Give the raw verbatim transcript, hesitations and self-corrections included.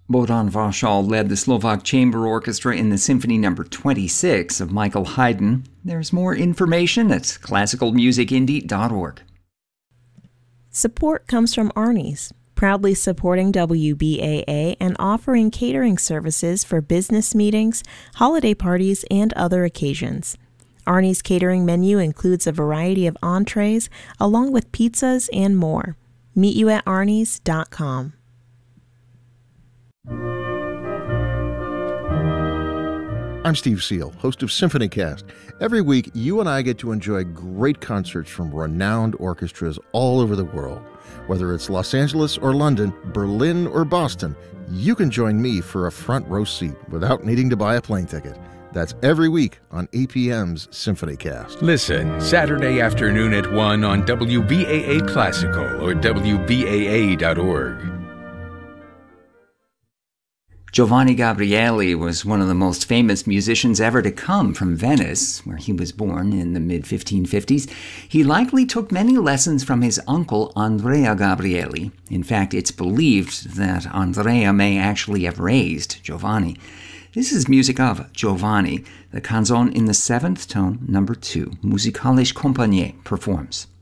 Bohdan Varchal led the Slovak Chamber Orchestra in the Symphony Number twenty-six of Michael Haydn. There's more information at classical music indie dot org. Support comes from Arnie's, proudly supporting W B A A and offering catering services for business meetings, holiday parties, and other occasions. Arnie's catering menu includes a variety of entrees, along with pizzas and more. Meet you at arnies dot com. I'm Steve Seal, host of SymphonyCast. Every week, you and I get to enjoy great concerts from renowned orchestras all over the world. Whether it's Los Angeles or London, Berlin or Boston, you can join me for a front row seat without needing to buy a plane ticket. That's every week on A P M's SymphonyCast. Listen Saturday afternoon at one on W B A A Classical or W B A A dot org. Giovanni Gabrieli was one of the most famous musicians ever to come from Venice, where he was born in the mid fifteen fifties. He likely took many lessons from his uncle, Andrea Gabrieli. In fact, it's believed that Andrea may actually have raised Giovanni. This is music of Giovanni, the canzone in the seventh tone, number two. Musikalische Kompanie performs.